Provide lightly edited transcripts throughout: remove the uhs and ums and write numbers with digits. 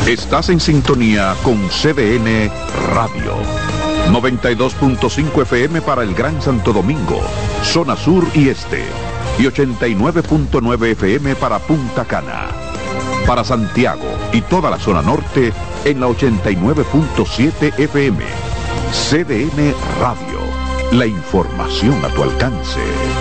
Estás en sintonía con CDN Radio. 92.5 FM para el Gran Santo Domingo, zona sur y este. Y 89.9 FM para Punta Cana. Para Santiago y toda la zona norte en la 89.7 FM. CDN Radio. La información a tu alcance.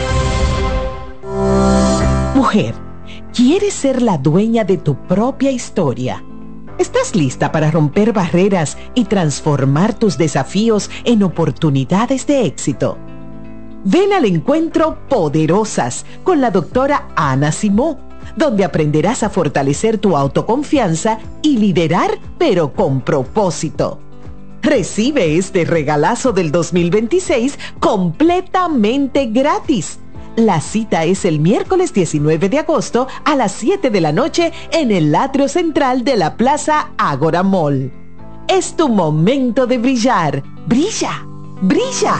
Mujer, ¿quieres ser la dueña de tu propia historia? ¿Estás lista para romper barreras y transformar tus desafíos en oportunidades de éxito? Ven al encuentro Poderosas con la doctora Ana Simó, donde aprenderás a fortalecer tu autoconfianza y liderar, pero con propósito. Recibe este regalazo del 2026 completamente gratis. La cita es el miércoles 19 de agosto a las 7 de la noche en el atrio central de la Plaza Ágora Mall. Es tu momento de brillar. ¡Brilla! ¡Brilla!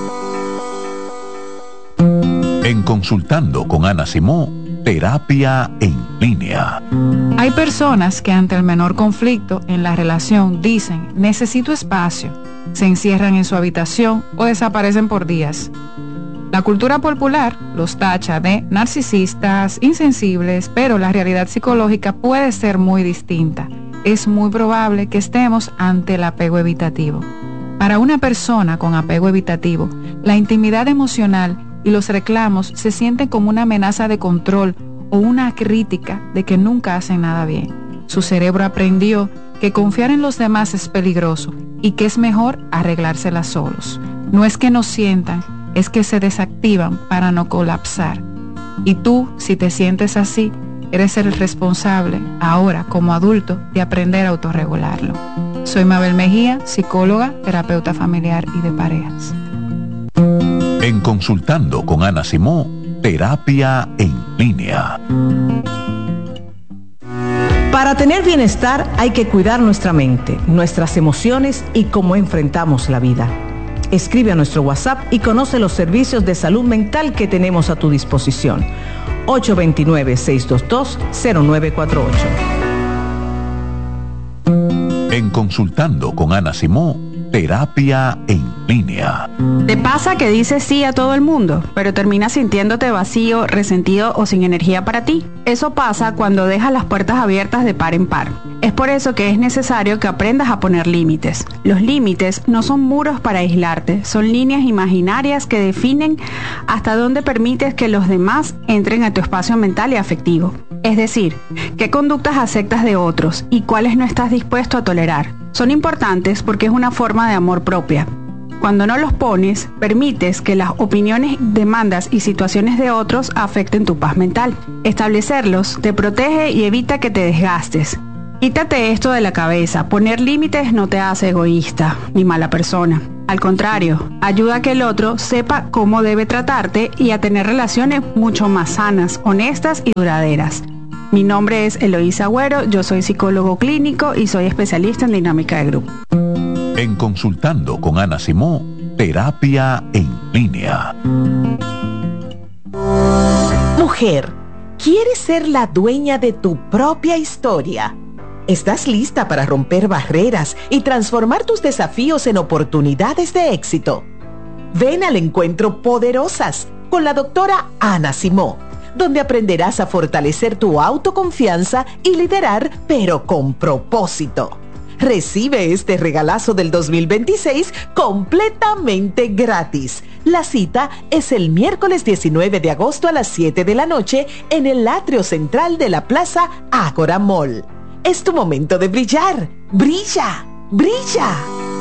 En Consultando con Ana Simó, terapia en línea. Hay personas que ante el menor conflicto en la relación dicen, necesito espacio, se encierran en su habitación o desaparecen por días. La cultura popular los tacha de narcisistas, insensibles, pero la realidad psicológica puede ser muy distinta. Es muy probable que estemos ante el apego evitativo. Para una persona con apego evitativo, la intimidad emocional y los reclamos se sienten como una amenaza de control o una crítica de que nunca hacen nada bien. Su cerebro aprendió que confiar en los demás es peligroso y que es mejor arreglárselas solos. No es que no sientan, es que se desactivan para no colapsar. Y tú, si te sientes así, eres el responsable, ahora como adulto, de aprender a autorregularlo. Soy Mabel Mejía, psicóloga, terapeuta familiar y de parejas. En Consultando con Ana Simó, terapia en línea. Para tener bienestar hay que cuidar nuestra mente, nuestras emociones y cómo enfrentamos la vida. Escribe a nuestro WhatsApp y conoce los servicios de salud mental que tenemos a tu disposición. 829-622-0948. En Consultando con Ana Simó, terapia en línea. ¿Te pasa que dices sí a todo el mundo, pero terminas sintiéndote vacío, resentido o sin energía para ti? Eso pasa cuando dejas las puertas abiertas de par en par. Es por eso que es necesario que aprendas a poner límites. Los límites no son muros para aislarte, son líneas imaginarias que definen hasta dónde permites que los demás entren a tu espacio mental y afectivo. Es decir, qué conductas aceptas de otros y cuáles no estás dispuesto a tolerar. Son importantes porque es una forma de amor propia. Cuando no los pones, permites que las opiniones, demandas y situaciones de otros afecten tu paz mental. Establecerlos te protege y evita que te desgastes. Quítate esto de la cabeza. Poner límites no te hace egoísta ni mala persona. Al contrario, ayuda a que el otro sepa cómo debe tratarte y a tener relaciones mucho más sanas, honestas y duraderas. Mi nombre es Eloísa Agüero, yo soy psicólogo clínico y soy especialista en dinámica de grupo. En Consultando con Ana Simó, terapia en línea. Mujer, ¿quieres ser la dueña de tu propia historia? ¿Estás lista para romper barreras y transformar tus desafíos en oportunidades de éxito? Ven al encuentro Poderosas con la doctora Ana Simó, donde aprenderás a fortalecer tu autoconfianza y liderar, pero con propósito. Recibe este regalazo del 2026 completamente gratis. La cita es el miércoles 19 de agosto a las 7 de la noche en el atrio central de la Plaza Ágora Mall. Es tu momento de brillar. ¡Brilla! ¡Brilla!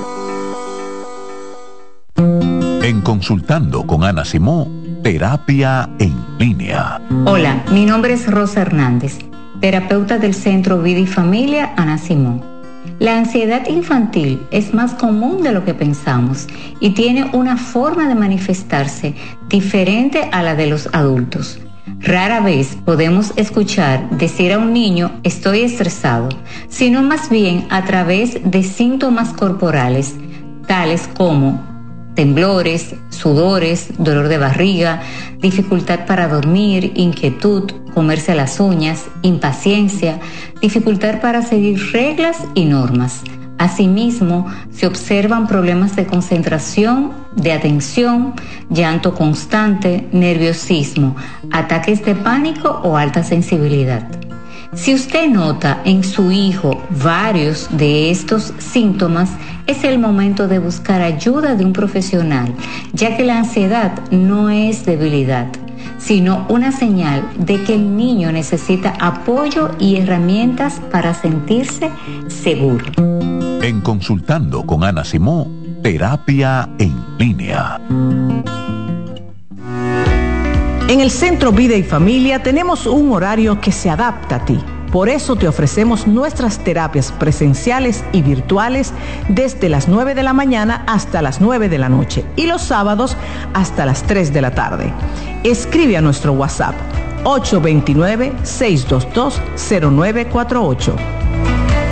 En Consultando con Ana Simó, terapia en línea. Hola, mi nombre es Rosa Hernández, terapeuta del Centro Vida y Familia Ana Simó. La ansiedad infantil es más común de lo que pensamos y tiene una forma de manifestarse diferente a la de los adultos. Rara vez podemos escuchar decir a un niño estoy estresado, sino más bien a través de síntomas corporales, tales como temblores, sudores, dolor de barriga, dificultad para dormir, inquietud, comerse las uñas, impaciencia, dificultad para seguir reglas y normas. Asimismo, se observan problemas de concentración, de atención, llanto constante, nerviosismo, ataques de pánico o alta sensibilidad. Si usted nota en su hijo varios de estos síntomas, es el momento de buscar ayuda de un profesional, ya que la ansiedad no es debilidad, sino una señal de que el niño necesita apoyo y herramientas para sentirse seguro. En Consultando con Ana Simón, terapia en línea. En el Centro Vida y Familia tenemos un horario que se adapta a ti. Por eso te ofrecemos nuestras terapias presenciales y virtuales desde las 9 de la mañana hasta las 9 de la noche y los sábados hasta las 3 de la tarde. Escribe a nuestro WhatsApp 829-622-0948.